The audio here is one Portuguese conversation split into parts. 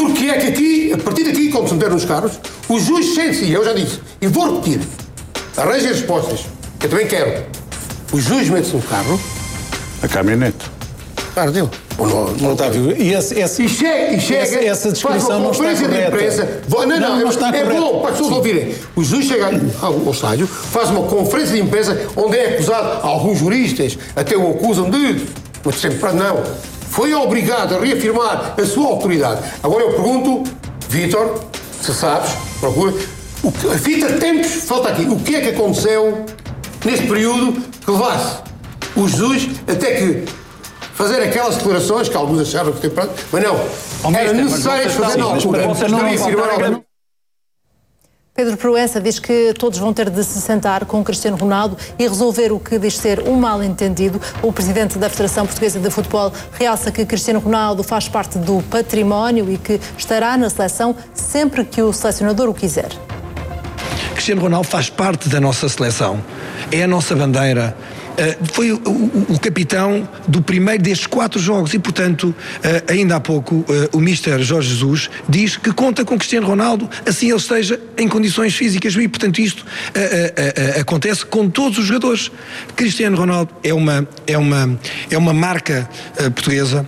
Porque é que aqui, a partir daqui, quando se meter nos carros, os juízes sentem-se, eu já disse, e vou repetir, arranjem respostas, que eu também quero. Os juízes metem-se no carro. A caminhonete. Claro, dele. Não está vivo. E chega, essa descrição não está correta. Não está correta. É bom, para as pessoas ouvirem. O juiz chega ao estádio, faz uma conferência de imprensa onde é acusado, alguns juristas até o acusam de... Mas sempre não. Foi obrigado a reafirmar a sua autoridade. Agora eu pergunto, Vítor, se sabes, procura, a fita de tempos, falta aqui, o que é que aconteceu neste período que levasse os juízes até que fazer aquelas declarações que alguns acharam que tem pronto, mas não, era necessário fazer na altura. Pedro Proença diz que todos vão ter de se sentar com Cristiano Ronaldo e resolver o que diz ser um mal-entendido. O presidente da Federação Portuguesa de Futebol realça que Cristiano Ronaldo faz parte do património e que estará na seleção sempre que o selecionador o quiser. Cristiano Ronaldo faz parte da nossa seleção, é a nossa bandeira. Foi o capitão do primeiro destes 4 jogos e, portanto, ainda há pouco o Mister Jorge Jesus diz que conta com Cristiano Ronaldo, assim ele esteja em condições físicas e, portanto, isto acontece com todos os jogadores. Cristiano Ronaldo é uma marca portuguesa,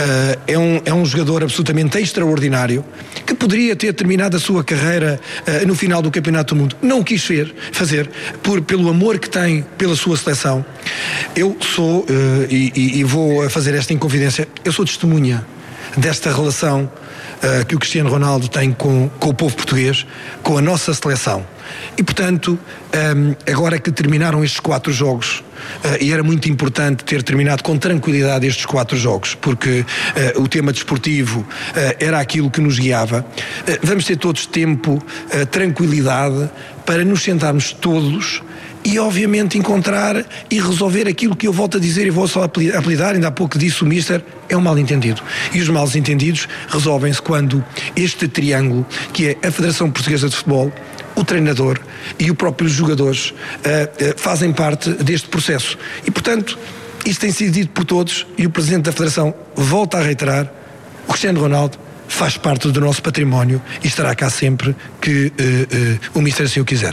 é um jogador absolutamente extraordinário que poderia ter terminado a sua carreira no final do Campeonato do Mundo. Não o quis fazer pelo amor que tem pela sua seleção. Eu sou, e vou fazer esta inconfidência, eu sou testemunha desta relação que o Cristiano Ronaldo tem com o povo português, com a nossa seleção. E, portanto, agora que terminaram estes 4 jogos, e era muito importante ter terminado com tranquilidade estes 4 jogos, porque o tema desportivo era aquilo que nos guiava, vamos ter todos tempo, tranquilidade, para nos sentarmos todos e, obviamente, encontrar e resolver aquilo que eu volto a dizer e vou só apelidar, ainda há pouco disse o Mister, é um mal-entendido. E os mal-entendidos resolvem-se quando este triângulo, que é a Federação Portuguesa de Futebol, o treinador e os próprios jogadores fazem parte deste processo. E, portanto, isto tem sido dito por todos e o Presidente da Federação volta a reiterar, o Cristiano Ronaldo faz parte do nosso património e estará cá sempre que o Mister assim o quiser.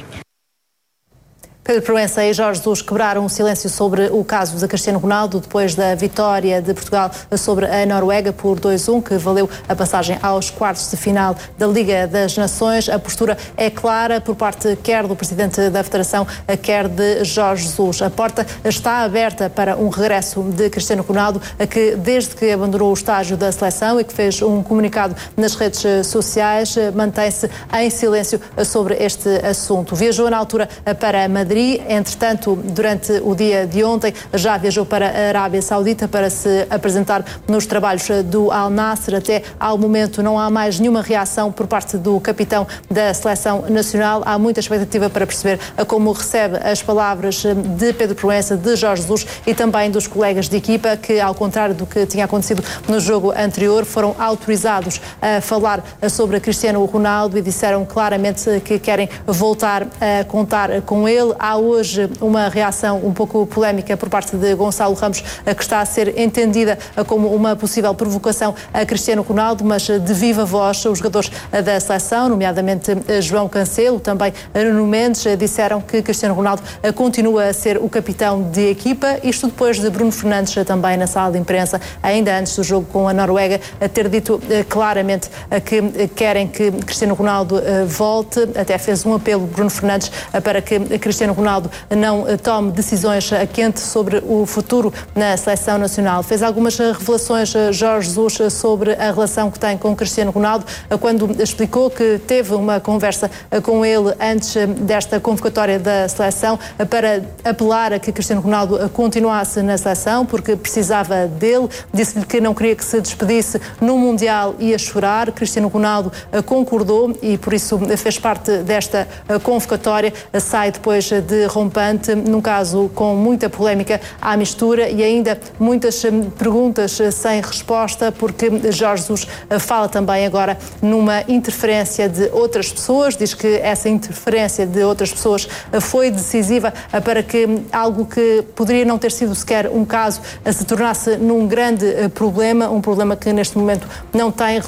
Pedro Proença e Jorge Jesus quebraram o silêncio sobre o caso de Cristiano Ronaldo depois da vitória de Portugal sobre a Noruega por 2-1, que valeu a passagem aos quartos de final da Liga das Nações. A postura é clara por parte quer do Presidente da Federação, quer de Jorge Jesus. A porta está aberta para um regresso de Cristiano Ronaldo, que desde que abandonou o estágio da seleção e que fez um comunicado nas redes sociais, mantém-se em silêncio sobre este assunto. Viajou na altura para Madrid. Entretanto, durante o dia de ontem, já viajou para a Arábia Saudita para se apresentar nos trabalhos do Al Nassr. Até ao momento não há mais nenhuma reação por parte do capitão da Seleção Nacional. Há muita expectativa para perceber como recebe as palavras de Pedro Proença, de Jorge Jesus e também dos colegas de equipa que, ao contrário do que tinha acontecido no jogo anterior, foram autorizados a falar sobre Cristiano Ronaldo e disseram claramente que querem voltar a contar com ele. Há hoje uma reação um pouco polémica por parte de Gonçalo Ramos, que está a ser entendida como uma possível provocação a Cristiano Ronaldo, mas de viva voz os jogadores da seleção, nomeadamente João Cancelo, também Nuno Mendes, disseram que Cristiano Ronaldo continua a ser o capitão de equipa, isto depois de Bruno Fernandes também na sala de imprensa, ainda antes do jogo com a Noruega, ter dito claramente que querem que Cristiano Ronaldo volte. Até fez um apelo, Bruno Fernandes, para que Cristiano Ronaldo não tome decisões a quente sobre o futuro na Seleção Nacional. Fez algumas revelações, Jorge Jesus, sobre a relação que tem com Cristiano Ronaldo, quando explicou que teve uma conversa com ele antes desta convocatória da seleção para apelar a que Cristiano Ronaldo continuasse na seleção, porque precisava dele. Disse-lhe que não queria que se despedisse no Mundial e a chorar. Cristiano Ronaldo concordou e, por isso, fez parte desta convocatória. Sai depois de rompante, num caso com muita polémica à mistura e ainda muitas perguntas sem resposta, porque Jorge Jesus fala também agora numa interferência de outras pessoas, diz que essa interferência de outras pessoas foi decisiva para que algo que poderia não ter sido sequer um caso se tornasse num grande problema, um problema que neste momento não tem